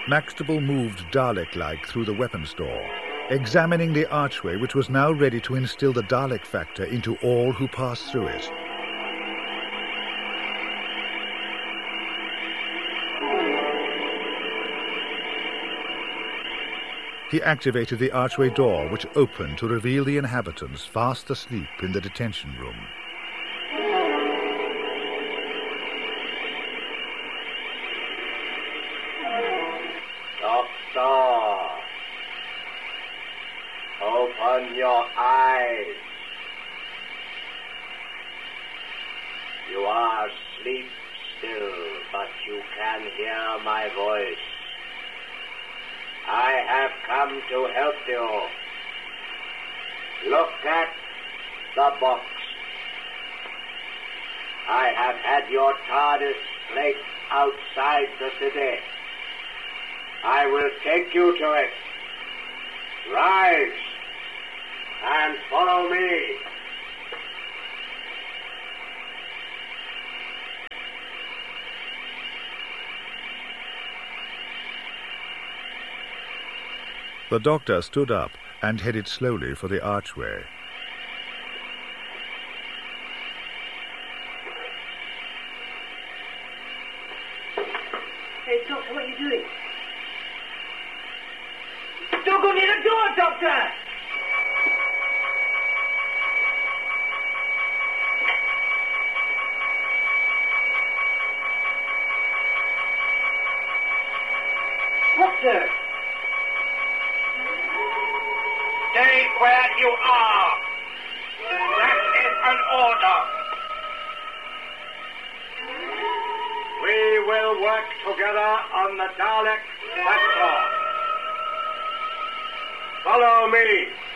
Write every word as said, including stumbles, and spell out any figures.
Maxtable moved Dalek-like through the weapons door, examining the archway which was now ready to instill the Dalek factor into all who passed through it. He activated the archway door, which opened to reveal the inhabitants fast asleep in the detention room. Doctor, open your eyes. You are asleep still, but you can hear my voice. I have come to help you. Look at the box. I have had your TARDIS placed outside the city. I will take you to it. Rise and follow me. The Doctor stood up and headed slowly for the archway. Hey, Doctor, what are you doing? Don't go near the door, Doctor! What, sir? Stay where you are. That is an order. We will work together on the Dalek factor. Follow me.